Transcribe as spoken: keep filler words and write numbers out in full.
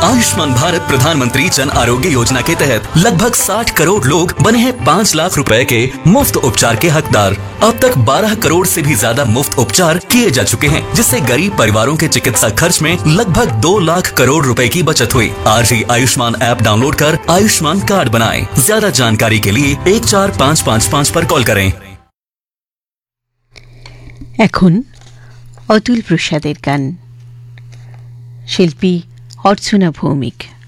आयुष्मान भारत प्रधानमंत्री जन आरोग्य योजना के तहत लगभग साठ करोड़ लोग बने हैं पाँच लाख रुपए के मुफ्त उपचार के हकदार। अब तक बारह करोड़ से भी ज्यादा मुफ्त उपचार किए जा चुके हैं, जिससे गरीब परिवारों के चिकित्सा खर्च में लगभग दो लाख करोड़ रुपए की बचत हुई। आज ही आयुष्मान ऐप डाउनलोड कर आयुष्मान कार्ड बनाएं। ज्यादा जानकारी के लिए एक चार पाँच पाँच पाँच पर कॉल करें। এখন অতুল প্রসাদের গান, শিল্পী অর্চনা ভৌমিক।